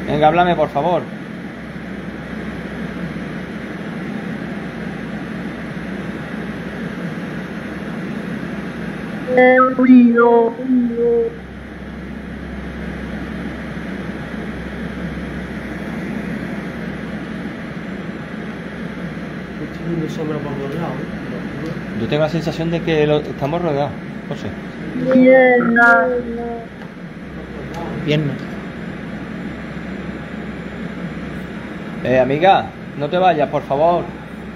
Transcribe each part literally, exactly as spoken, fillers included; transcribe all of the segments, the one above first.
Venga, háblame, por favor. Ruido. Estoy viendo sombra por los lados, ¿eh? Yo tengo la sensación de que lo, estamos rodeados, José. Pierna. Pierna. Eh, amiga, no te vayas, por favor.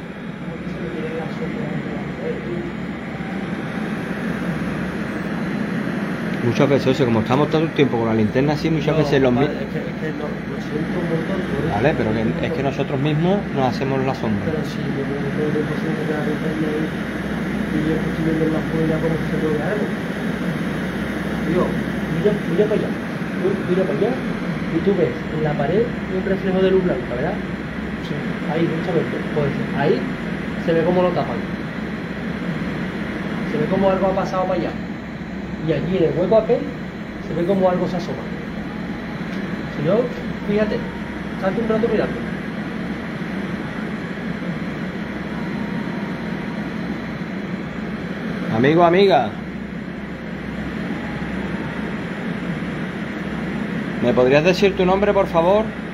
Muchas veces, José, como estamos todo el tiempo con la linterna así, muchas No, veces los vale, mismos... es que, es que no, lo siento un montón por eso. Vale, pero que, es que nosotros mismos nos hacemos la sombra. Pero si yo no tengo posibilidad de verme y yo estoy viendo en la fuera como si se puede algo. Digo, mira, mira para allá. Tú mira para allá y tú ves en la pared un reflejo de luz blanca, ¿verdad? Sí. Ahí, justamente. Pues ahí se ve cómo lo tapan. Se ve como algo ha pasado para allá. Y allí en el hueco aquel se ve como algo se asoma. Si no, fíjate, salte un rato mirando. Amigo, amiga. ¿Me podrías decir tu nombre, por favor?